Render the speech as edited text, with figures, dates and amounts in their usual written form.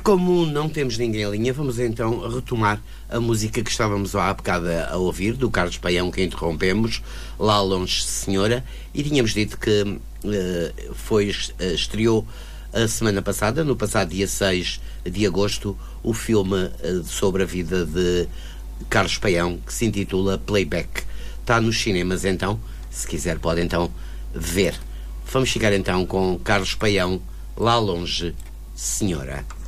como não temos ninguém em linha, vamos então retomar a música que estávamos há bocado a ouvir, do Carlos Paião, que interrompemos, Lá Longe Senhora, e tínhamos dito que estreou a semana passada, no passado dia 6 de agosto, o filme sobre a vida de Carlos Paião, que se intitula Playback. Está nos cinemas, então, se quiser pode então ver. Vamos ficar então com Carlos Paião, Lá Longe Senhora.